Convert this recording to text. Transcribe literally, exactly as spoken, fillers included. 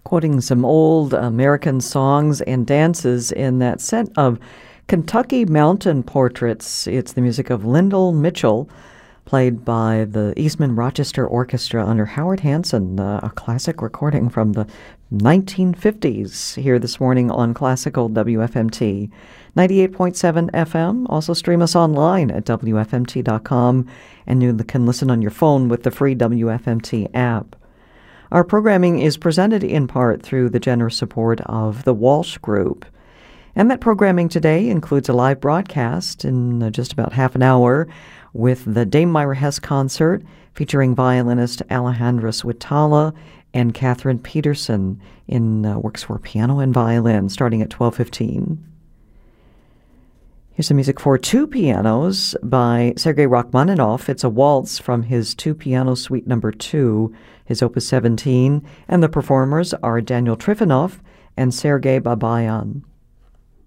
quoting some old American songs and dances in that set of Kentucky Mountain Portraits. It's the music of Lyndall Mitchell, played by the Eastman Rochester Orchestra under Howard Hanson, uh, a classic recording from the nineteen fifties, here this morning on Classical W F M T. ninety-eight point seven F M. Also stream us online at W F M T dot com, and you can listen on your phone with the free W F M T app. Our programming is presented in part through the generous support of the Walsh Group. And that programming today includes a live broadcast in uh, just about half an hour with the Dame Myra Hess concert featuring violinist Alejandra Switala and Catherine Peterson in uh, works for piano and violin starting at twelve fifteen. Here's some music for two pianos by Sergei Rachmaninoff. It's a waltz from his two-piano suite number two, his opus seventeen, and the performers are Daniel Trifonov and Sergei Babayan.